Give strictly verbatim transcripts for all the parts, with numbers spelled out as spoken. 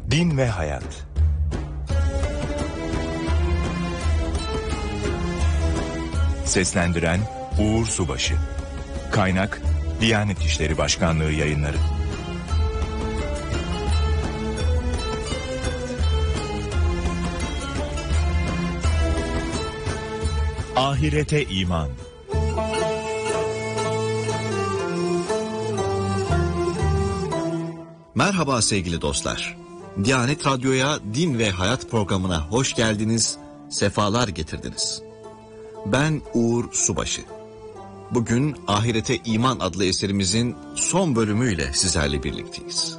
Din ve Hayat. Seslendiren Uğur Subaşı. Kaynak Diyanet İşleri Başkanlığı Yayınları. Ahirete iman. Merhaba sevgili dostlar. Diyanet Radyo'ya Din ve Hayat programına hoş geldiniz, sefalar getirdiniz. Ben Uğur Subaşı. Bugün Ahirete İman adlı eserimizin son bölümüyle sizlerle birlikteyiz.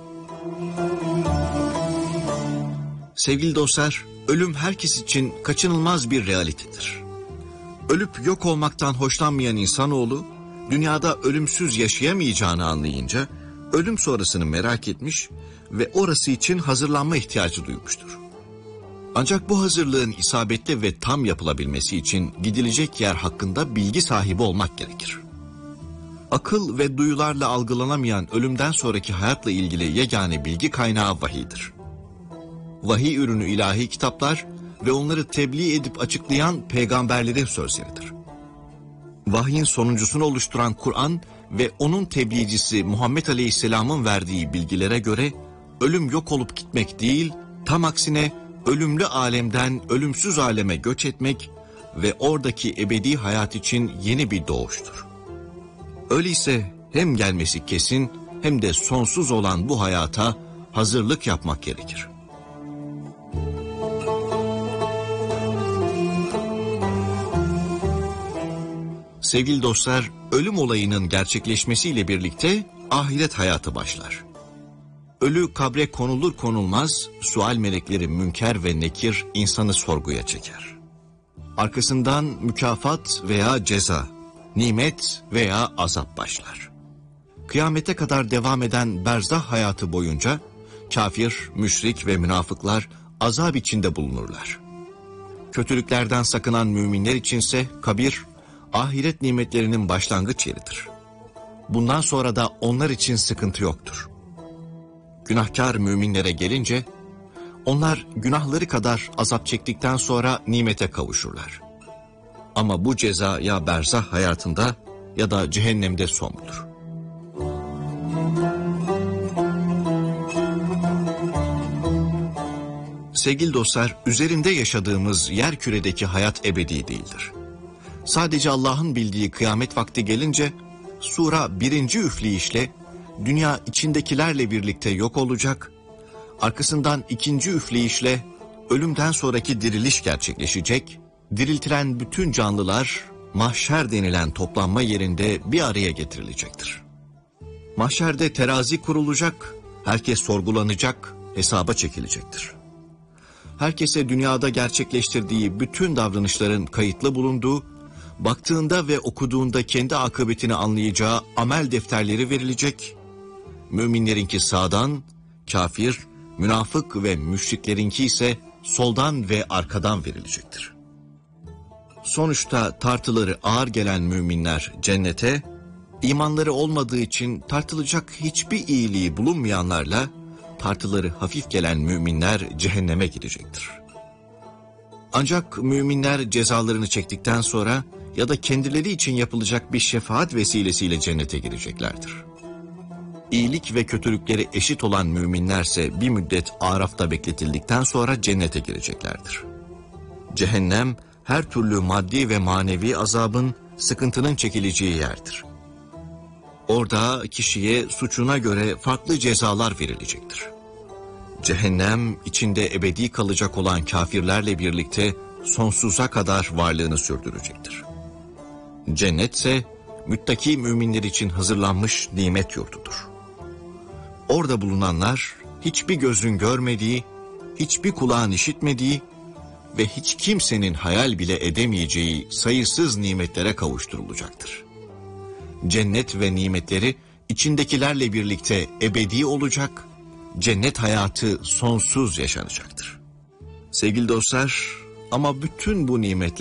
Sevgili dostlar, ölüm herkes için kaçınılmaz bir realitedir. Ölüp yok olmaktan hoşlanmayan insanoğlu, dünyada ölümsüz yaşayamayacağını anlayınca, ölüm sonrasını merak etmiş ve orası için hazırlanma ihtiyacı duymuştur. Ancak bu hazırlığın isabetli ve tam yapılabilmesi için gidilecek yer hakkında bilgi sahibi olmak gerekir. Akıl ve duyularla algılanamayan ölümden sonraki hayatla ilgili yegane bilgi kaynağı vahiydir. Vahiy ürünü ilahi kitaplar ve onları tebliğ edip açıklayan peygamberlerin sözleridir. Vahyin sonuncusunu oluşturan Kur'an ve onun tebliğcisi Muhammed Aleyhisselam'ın verdiği bilgilere göre ölüm yok olup gitmek değil, tam aksine ölümlü alemden ölümsüz aleme göç etmek ve oradaki ebedi hayat için yeni bir doğuştur. Öyleyse hem gelmesi kesin hem de sonsuz olan bu hayata hazırlık yapmak gerekir. Sevgili dostlar, ölüm olayının gerçekleşmesiyle birlikte ahiret hayatı başlar. Ölü kabre konulur konulmaz sual melekleri Münker ve Nekir insanı sorguya çeker. Arkasından mükafat veya ceza, nimet veya azap başlar. Kıyamete kadar devam eden berzah hayatı boyunca kafir, müşrik ve münafıklar azap içinde bulunurlar. Kötülüklerden sakınan müminler içinse kabir, ahiret nimetlerinin başlangıç yeridir. Bundan sonra da onlar için sıkıntı yoktur. Günahkar müminlere gelince, onlar günahları kadar azap çektikten sonra nimete kavuşurlar. Ama bu ceza ya berzah hayatında ya da cehennemde son bulur. Sevgili dostlar, üzerinde yaşadığımız yerküredeki hayat ebedi değildir. Sadece Allah'ın bildiği kıyamet vakti gelince, sura birinci üfleyişle dünya içindekilerle birlikte yok olacak, arkasından ikinci üfleyişle ölümden sonraki diriliş gerçekleşecek, diriltilen bütün canlılar mahşer denilen toplanma yerinde bir araya getirilecektir. Mahşerde terazi kurulacak, herkes sorgulanacak, hesaba çekilecektir. Herkese dünyada gerçekleştirdiği bütün davranışların kayıtlı bulunduğu, baktığında ve okuduğunda kendi akıbetini anlayacağı amel defterleri verilecek, müminlerinki sağdan, kafir, münafık ve müşriklerinki ise soldan ve arkadan verilecektir. Sonuçta tartıları ağır gelen müminler cennete, imanları olmadığı için tartılacak hiçbir iyiliği bulunmayanlarla tartıları hafif gelen müminler cehenneme gidecektir. Ancak müminler cezalarını çektikten sonra ya da kendileri için yapılacak bir şefaat vesilesiyle cennete gireceklerdir. İyilik ve kötülükleri eşit olan müminlerse bir müddet Araf'ta bekletildikten sonra cennete gireceklerdir. Cehennem her türlü maddi ve manevi azabın, sıkıntının çekileceği yerdir. Orada kişiye suçuna göre farklı cezalar verilecektir. Cehennem içinde ebedi kalacak olan kafirlerle birlikte sonsuza kadar varlığını sürdürecektir. Cennetse müttaki müminler için hazırlanmış nimet yurdudur. Orada bulunanlar hiçbir gözün görmediği, hiçbir kulağın işitmediği ve hiç kimsenin hayal bile edemeyeceği sayısız nimetlere kavuşturulacaktır. Cennet ve nimetleri içindekilerle birlikte ebedi olacak, cennet hayatı sonsuz yaşanacaktır. Sevgili dostlar, ama bütün bu nimetler